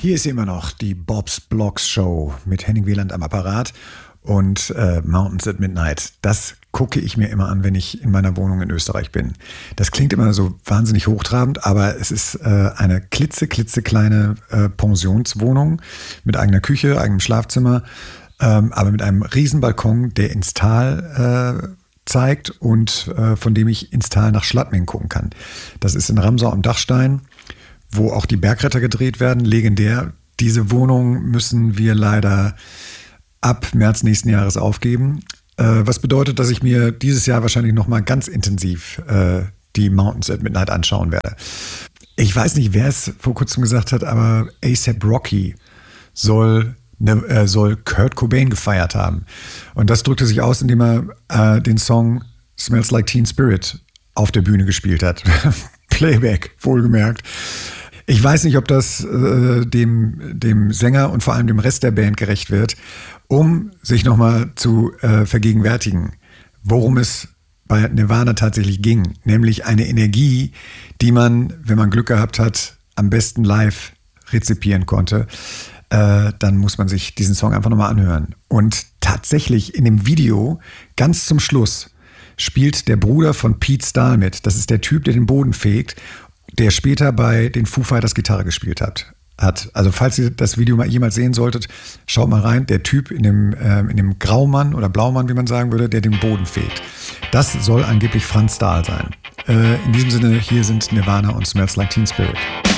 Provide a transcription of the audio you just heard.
Hier ist immer noch die Bob's Blocks Show mit Henning Wieland am Apparat und Mountains at Midnight. Das gucke ich mir immer an, wenn ich in meiner Wohnung in Österreich bin. Das klingt immer so wahnsinnig hochtrabend, aber es ist eine klitzekleine Pensionswohnung mit eigener Küche, eigenem Schlafzimmer, aber mit einem riesen Balkon, der ins Tal zeigt und von dem ich ins Tal nach Schladming gucken kann. Das ist in Ramsau am Dachstein, wo auch die Bergretter gedreht werden, legendär. Diese Wohnung müssen wir leider ab März nächsten Jahres aufgeben. Was bedeutet, dass ich mir dieses Jahr wahrscheinlich nochmal ganz intensiv die Mountains at Midnight anschauen werde. Ich weiß nicht, wer es vor kurzem gesagt hat, aber A$AP Rocky soll Kurt Cobain gefeiert haben. Und das drückte sich aus, indem er den Song Smells Like Teen Spirit auf der Bühne gespielt hat. Playback, wohlgemerkt. Ich weiß nicht, ob das dem Sänger und vor allem dem Rest der Band gerecht wird, um sich nochmal zu vergegenwärtigen, worum es bei Nirvana tatsächlich ging. Nämlich eine Energie, die man, wenn man Glück gehabt hat, am besten live rezipieren konnte. Dann muss man sich diesen Song einfach nochmal anhören. Und tatsächlich in dem Video, ganz zum Schluss, spielt der Bruder von Pete Stahl mit. Das ist der Typ, der den Boden fegt, der später bei den Foo Fighters Gitarre gespielt hat. Also falls ihr das Video mal jemals sehen solltet, schaut mal rein. Der Typ in dem Graumann oder Blaumann, wie man sagen würde, der den Boden fegt. Das soll angeblich Franz Stahl sein. In diesem Sinne, hier sind Nirvana und Smells Like Teen Spirit.